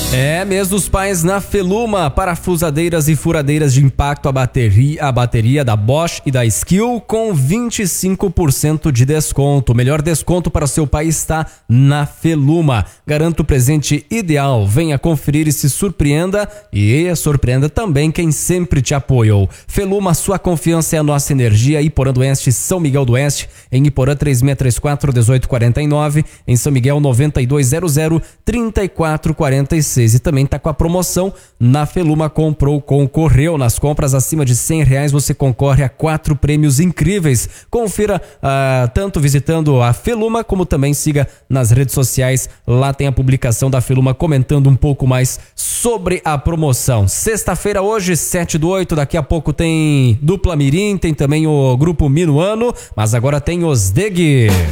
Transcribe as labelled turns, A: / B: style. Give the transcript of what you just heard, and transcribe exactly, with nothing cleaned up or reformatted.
A: É, mês dos pais na Feluma, parafusadeiras e furadeiras de impacto a bateria, a bateria da Bosch e da Skill com vinte e cinco por cento de desconto. O melhor desconto para o seu pai está na Feluma. Garanta o presente ideal. Venha conferir e se surpreenda e surpreenda também quem sempre te apoiou. Feluma, sua confiança é a nossa energia. Iporã do Oeste, São Miguel do Oeste. Em Iporã, três seis três quatro, um oito quatro nove. Em São Miguel, nove dois zero zero, três quatro quatro seis. E também está com a promoção na Feluma Comprou, concorreu. Nas compras acima de cem reais você concorre a quatro prêmios incríveis. Confira uh, tanto visitando a Feluma como também siga nas redes sociais. Lá tem a publicação da Feluma comentando um pouco mais sobre a promoção. Sexta-feira hoje, sete do oito, daqui a pouco tem Dupla Mirim, tem também o grupo Minuano, mas agora tem os D E G.